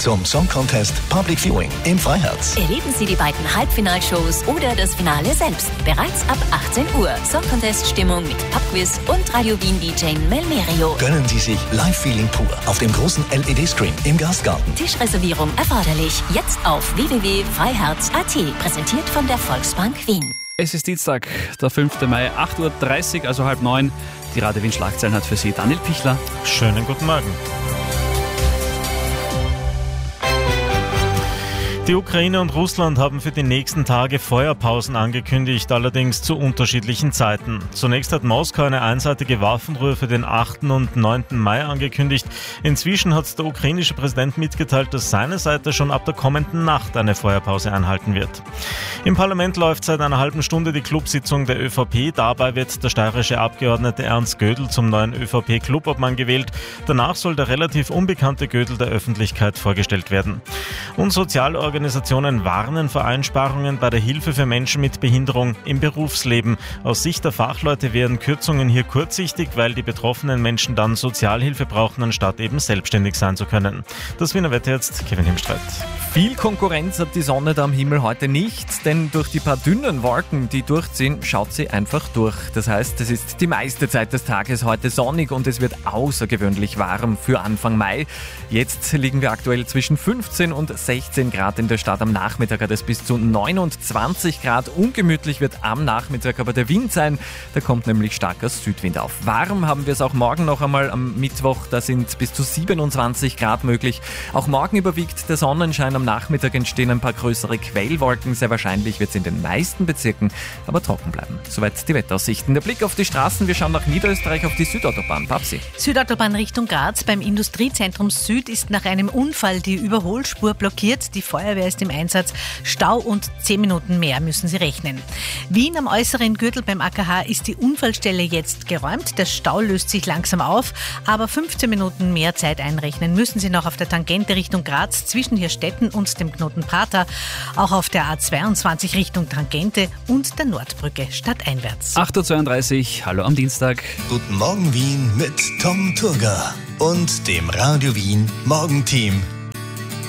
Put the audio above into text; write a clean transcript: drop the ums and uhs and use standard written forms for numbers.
zum Song Contest Public Viewing im Freiherz. Erleben Sie die beiden Halbfinalshows oder das Finale selbst. Bereits ab 18 Uhr. Song Contest Stimmung mit Pubquiz und Radio Wien DJ Melmerio. Gönnen Sie sich Live-Feeling pur auf dem großen LED-Screen im Gastgarten. Tischreservierung erforderlich. Jetzt auf www.freiherz.at. Präsentiert von der Volksbank Wien. Es ist Dienstag, der 5. Mai, 8.30 Uhr, also 8:30. Die Radio Wien Schlagzeilen hat für Sie Daniel Pichler. Schönen guten Morgen. Die Ukraine und Russland haben für die nächsten Tage Feuerpausen angekündigt, allerdings zu unterschiedlichen Zeiten. Zunächst hat Moskau eine einseitige Waffenruhe für den 8. und 9. Mai angekündigt. Inzwischen hat der ukrainische Präsident mitgeteilt, dass seine Seite schon ab der kommenden Nacht eine Feuerpause einhalten wird. Im Parlament läuft seit einer halben Stunde die Clubsitzung der ÖVP. Dabei wird der steirische Abgeordnete Ernst Gödel zum neuen ÖVP-Clubobmann gewählt. Danach soll der relativ unbekannte Gödel der Öffentlichkeit vorgestellt werden. Und Sozialorganisationen warnen vor Einsparungen bei der Hilfe für Menschen mit Behinderung im Berufsleben. Aus Sicht der Fachleute wären Kürzungen hier kurzsichtig, weil die betroffenen Menschen dann Sozialhilfe brauchen, anstatt eben selbstständig sein zu können. Das Wiener Wetter jetzt, Kevin Himstreit. Viel Konkurrenz hat die Sonne da am Himmel heute nicht, denn durch die paar dünnen Wolken, die durchziehen, schaut sie einfach durch. Das heißt, es ist die meiste Zeit des Tages heute sonnig und es wird außergewöhnlich warm für Anfang Mai. Jetzt liegen wir aktuell zwischen 15 und 16 Grad in der Stadt. Am Nachmittag hat es bis zu 29 Grad. Ungemütlich wird am Nachmittag aber der Wind sein. Da kommt nämlich starker Südwind auf. Warm haben wir es auch morgen noch einmal am Mittwoch. Da sind bis zu 27 Grad möglich. Auch morgen überwiegt der Sonnenschein. Am Nachmittag entstehen ein paar größere Quellwolken. Sehr wahrscheinlich wird es in den meisten Bezirken aber trocken bleiben. Soweit die Wetteraussichten. Der Blick auf die Straßen. Wir schauen nach Niederösterreich auf die Südautobahn. Babsi. Südautobahn Richtung Graz. Beim Industriezentrum Süd ist nach einem Unfall die Überholspur blockiert. Die Feuerwehr ist im Einsatz. Stau und 10 Minuten mehr müssen Sie rechnen. Wien am äußeren Gürtel beim AKH ist die Unfallstelle jetzt geräumt. Der Stau löst sich langsam auf, aber 15 Minuten mehr Zeit einrechnen müssen Sie noch auf der Tangente Richtung Graz zwischen Hirstetten und dem Knoten Prater. Auch auf der A22 Richtung Tangente und der Nordbrücke stadteinwärts. 8.32 Uhr, hallo am Dienstag. Guten Morgen Wien mit Tom Turga und dem Radio Wien Morgenteam